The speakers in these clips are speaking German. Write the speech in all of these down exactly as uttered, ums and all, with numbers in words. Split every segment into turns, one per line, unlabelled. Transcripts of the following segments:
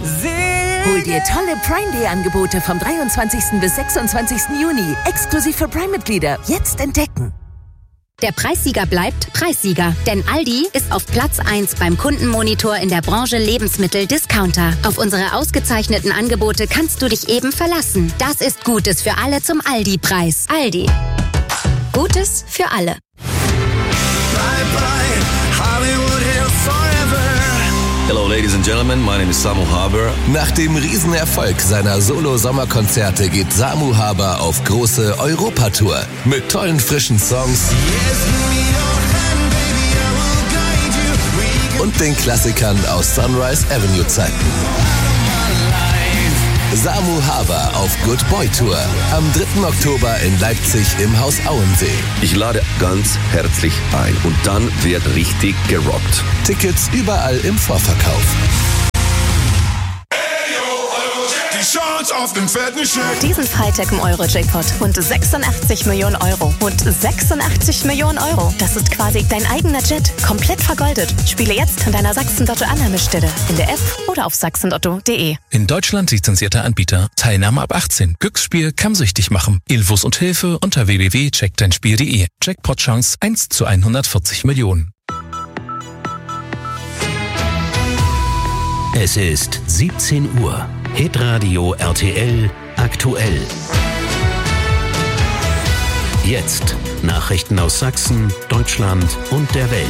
Hol dir tolle Prime Day Angebote vom dreiundzwanzigsten bis sechsundzwanzigsten Juni. Exklusiv für Prime-Mitglieder. Jetzt entdecken.
Der Preissieger bleibt Preissieger, denn Aldi ist auf Platz eins beim Kundenmonitor in der Branche Lebensmittel-Discounter. Auf unsere ausgezeichneten Angebote kannst du dich eben verlassen. Das ist Gutes für alle zum Aldi-Preis. Aldi. Gutes für alle.
Bye bye, Hollywood here forever.
Hello ladies and gentlemen, my name is Samu Haber.
Nach dem Riesenerfolg seiner Solo-Sommerkonzerte geht Samu Haber auf große Europatour mit tollen frischen Songs und den Klassikern aus Sunrise Avenue Zeiten. Samu Haber auf Good Boy Tour am dritten Oktober in Leipzig im Haus Auensee.
Ich lade ganz herzlich ein und dann wird richtig gerockt.
Tickets überall im Vorverkauf.
Auf den fetten Scheck.
Diesen Freitag im Euro-Jackpot. Rund sechsundachtzig Millionen Euro. Rund sechsundachtzig Millionen Euro. Das ist quasi dein eigener Jet. Komplett vergoldet. Spiele jetzt an deiner Sachsen-Lotto-Annahmestelle. In der App oder auf sachsenlotto punkt de.
In Deutschland lizenzierter Anbieter. Teilnahme ab achtzehn. Glücksspiel kann süchtig machen. Infos und Hilfe unter w w w punkt check dein spiel punkt de. Jackpot-Chance eins zu hundertvierzig Millionen.
Es ist siebzehn Uhr. Hitradio R T L aktuell. Jetzt Nachrichten aus Sachsen, Deutschland und der Welt.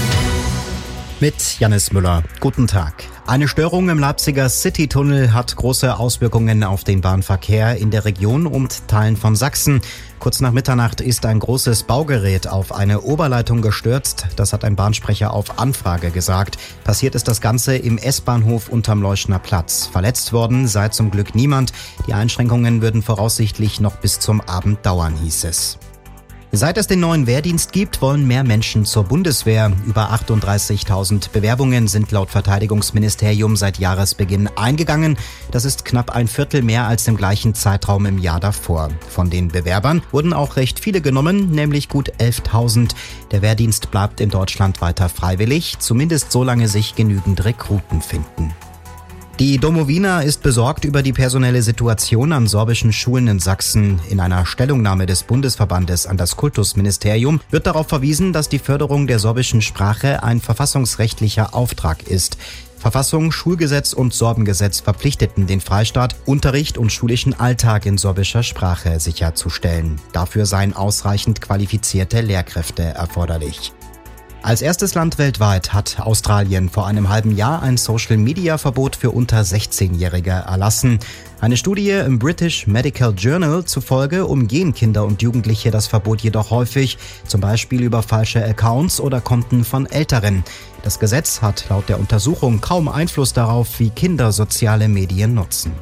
Mit Jannis Müller. Guten Tag. Eine Störung im Leipziger Citytunnel hat große Auswirkungen auf den Bahnverkehr in der Region und Teilen von Sachsen. Kurz nach Mitternacht ist ein großes Baugerät auf eine Oberleitung gestürzt. Das hat ein Bahnsprecher auf Anfrage gesagt. Passiert ist das Ganze im S-Bahnhof unterm Leuschner Platz. Verletzt worden sei zum Glück niemand. Die Einschränkungen würden voraussichtlich noch bis zum Abend dauern, hieß es. Seit es den neuen Wehrdienst gibt, wollen mehr Menschen zur Bundeswehr. Über achtunddreißigtausend Bewerbungen sind laut Verteidigungsministerium seit Jahresbeginn eingegangen. Das ist knapp ein Viertel mehr als im gleichen Zeitraum im Jahr davor. Von den Bewerbern wurden auch recht viele genommen, nämlich gut elftausend. Der Wehrdienst bleibt in Deutschland weiter freiwillig, zumindest solange sich genügend Rekruten finden. Die Domowina ist besorgt über die personelle Situation an sorbischen Schulen in Sachsen. In einer Stellungnahme des Bundesverbandes an das Kultusministerium wird darauf verwiesen, dass die Förderung der sorbischen Sprache ein verfassungsrechtlicher Auftrag ist. Verfassung, Schulgesetz und Sorbengesetz verpflichteten den Freistaat, Unterricht und schulischen Alltag in sorbischer Sprache sicherzustellen. Dafür seien ausreichend qualifizierte Lehrkräfte erforderlich. Als erstes Land weltweit hat Australien vor einem halben Jahr ein Social-Media-Verbot für unter sechzehnjährige erlassen. Eine Studie im British Medical Journal zufolge umgehen Kinder und Jugendliche das Verbot jedoch häufig, zum Beispiel über falsche Accounts oder Konten von Älteren. Das Gesetz hat laut der Untersuchung kaum Einfluss darauf, wie Kinder soziale Medien nutzen.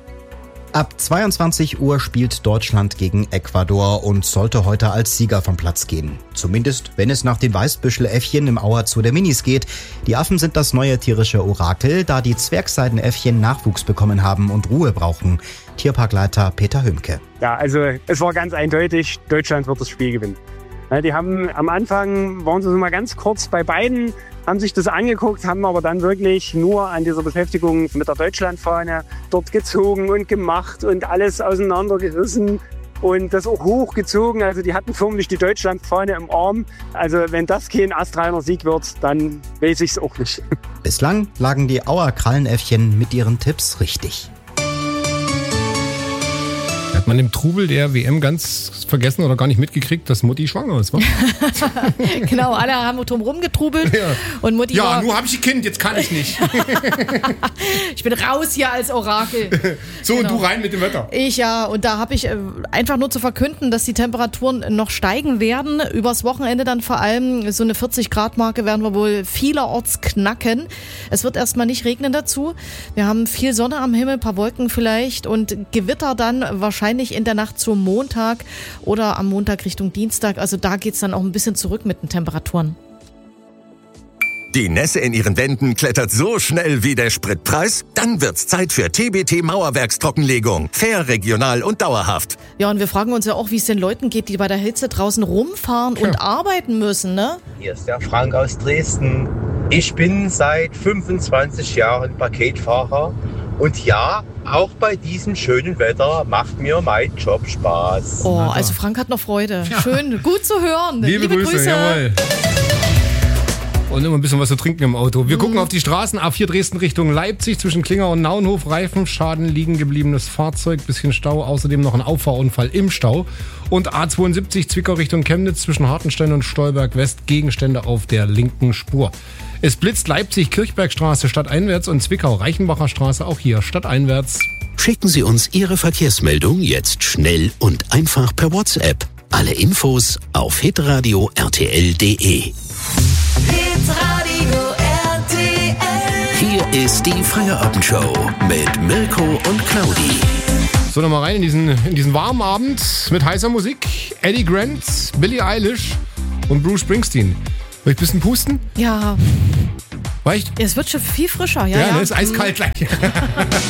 Ab zweiundzwanzig Uhr spielt Deutschland gegen Ecuador und sollte heute als Sieger vom Platz gehen. Zumindest, wenn es nach den Weißbüschel-Äffchen im Auer Zoo der Minis geht. Die Affen sind das neue tierische Orakel, da die Zwergseidenäffchen Nachwuchs bekommen haben und Ruhe brauchen. Tierparkleiter Peter Hömke.
Ja, also es war ganz eindeutig, Deutschland wird das Spiel gewinnen. Ja, die haben am Anfang, waren sie so mal ganz kurz bei beiden, haben sich das angeguckt, haben aber dann wirklich nur an dieser Beschäftigung mit der Deutschlandfahne dort gezogen und gemacht und alles auseinandergerissen und das auch hochgezogen. Also die hatten förmlich die Deutschlandfahne im Arm. Also wenn das kein astreiner Sieg wird, dann weiß ich es auch nicht.
Bislang lagen die Auer Krallenäffchen mit ihren Tipps richtig.
Hat man im Trubel der W M ganz vergessen oder gar nicht mitgekriegt, dass Mutti schwanger ist, wa?
Genau, alle haben drumherum getrubelt. Ja, und Mutti
ja
war,
nur habe ich ein Kind, jetzt kann ich nicht.
Ich bin raus hier als Orakel.
So, genau. Und du rein mit dem Wetter.
Ich ja, und da habe ich äh, einfach nur zu verkünden, dass die Temperaturen noch steigen werden. Übers Wochenende dann vor allem so eine vierzig Grad Marke werden wir wohl vielerorts knacken. Es wird erstmal nicht regnen dazu. Wir haben viel Sonne am Himmel, ein paar Wolken vielleicht und Gewitter dann wahrscheinlich in der Nacht zum Montag oder am Montag Richtung Dienstag. Also da geht's dann auch ein bisschen zurück mit den Temperaturen.
Die Nässe in ihren Wänden klettert so schnell wie der Spritpreis? Dann wird's Zeit für T B T Mauerwerkstrockenlegung. Fair, regional und dauerhaft.
Ja, und wir fragen uns ja auch, wie es den Leuten geht, die bei der Hitze draußen rumfahren ja. und arbeiten müssen, ne?
Hier ist der Frank aus Dresden. Ich bin seit fünfundzwanzig Jahren Paketfahrer Und ja, auch bei diesem schönen Wetter macht mir mein Job Spaß.
Oh, also Frank hat noch Freude. Schön, gut zu hören.
Liebe,
Liebe
Grüße,
Grüße.
jawohl. Und immer ein bisschen was zu trinken im Auto. Wir mhm. gucken auf die Straßen. A vier Dresden Richtung Leipzig zwischen Klinger und Naunhof. Reifenschaden, liegen gebliebenes Fahrzeug, bisschen Stau. Außerdem noch ein Auffahrunfall im Stau. Und A zweiundsiebzig Zwickau Richtung Chemnitz zwischen Hartenstein und Stolberg West. Gegenstände auf der linken Spur. Es blitzt Leipzig Kirchbergstraße stadteinwärts und Zwickau Reichenbacher Straße auch hier stadteinwärts.
Schicken Sie uns Ihre Verkehrsmeldung jetzt schnell und einfach per WhatsApp. Alle Infos auf hitradio r t l punkt d e.
Hitradio R T L.
Hier ist die Feierabendshow mit Mirko und Claudi.
So, nochmal rein in diesen, in diesen warmen Abend mit heißer Musik. Eddie Grant, Billie Eilish und Bruce Springsteen. Soll ich ein bisschen pusten?
Ja.
Reicht?
Es wird schon viel frischer, ja.
Ja,
ja.
ne, ist eiskalt gleich.